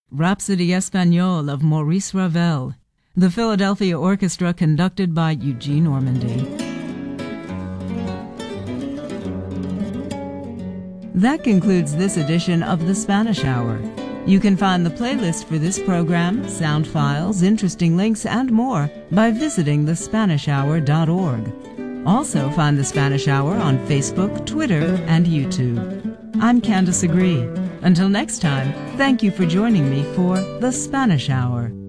Rhapsody Espagnole of Maurice Ravel. The Philadelphia Orchestra conducted by Eugene Ormandy. That concludes this edition of The Spanish Hour. You can find the playlist for this program, sound files, interesting links, and more by visiting thespanishhour.org. Also find The Spanish Hour on Facebook, Twitter, and YouTube. I'm Candace Agree. Until next time, thank you for joining me for The Spanish Hour.